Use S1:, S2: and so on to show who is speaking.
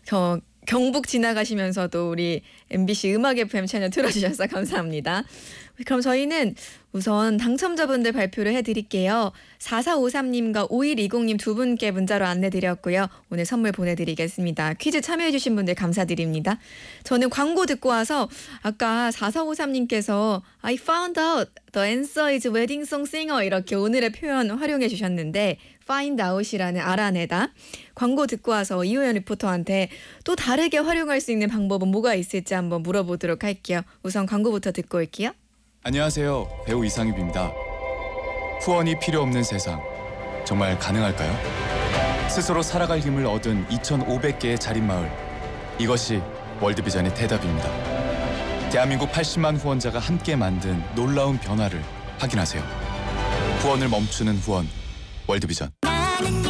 S1: 경북 지나가시면서도 우리 MBC 음악 FM 채널 틀어주셔서 감사합니다. 그럼 저희는 우선 당첨자분들 발표를 해드릴게요. 4453님과 5120님 두 분께 문자로 안내드렸고요. 오늘 선물 보내드리겠습니다. 퀴즈 참여해주신 분들 감사드립니다. 저는 광고 듣고 와서 아까 4453님께서 I found out the answer is wedding song singer 이렇게 오늘의 표현 활용해 주셨는데 find out이라는 알아내다. 광고 듣고 와서 이호연 리포터한테 또 다르게 활용할 수 있는 방법은 뭐가 있을지 한번 물어보도록 할게요. 우선 광고부터 듣고 올게요.
S2: 안녕하세요. 배우 이상엽입니다. 후원이 필요 없는 세상, 정말 가능할까요? 스스로 살아갈 힘을 얻은 2,500개의 자립마을, 이것이 월드비전의 대답입니다. 대한민국 80만 후원자가 함께 만든 놀라운 변화를 확인하세요. 후원을 멈추는 후원, 월드비전.